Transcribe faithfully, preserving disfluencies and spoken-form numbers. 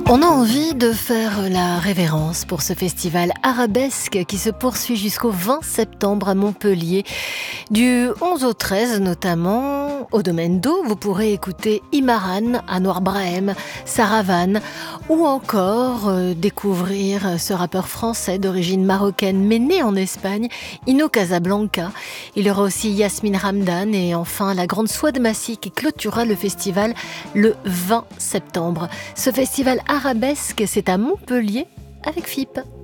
On a envie de faire la révérence pour ce festival arabesque qui se poursuit jusqu'au vingt septembre à Montpellier. Du onze au treize notamment, au Domaine d'Eau, vous pourrez écouter Imaran, Anouar Brahim, Saravan ou encore euh, découvrir ce rappeur français d'origine marocaine mais né en Espagne, Ino Casablanca. Il y aura aussi Yasmine Hamdan et enfin la Grande Souade Massy qui clôturera le festival le vingt septembre. Ce festival arabesque, c'est à Montpellier avec F I P.